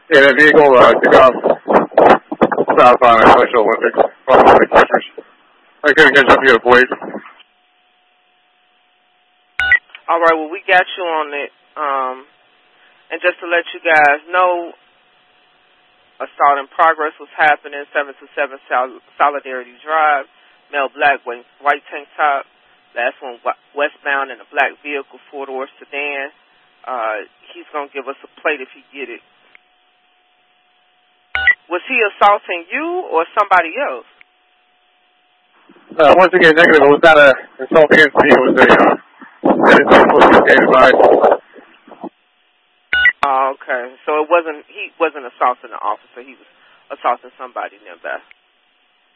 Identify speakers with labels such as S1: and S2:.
S1: Yeah, that vehicle took off southbound at Special Olympics, Olympic Pictures. I couldn't catch up to the police.
S2: All right, well, we got you on it. And just to let you guys know, assault in progress was happening, 727 Solidarity Drive, male black, white tank top, last one westbound in a black vehicle, four-door sedan. He's going to give us a plate if he get it. Was he assaulting you or somebody else?
S1: Once again, negative. It was not an assault against me. It was a advised.
S2: Oh, okay. So he wasn't assaulting the officer. He was assaulting somebody nearby.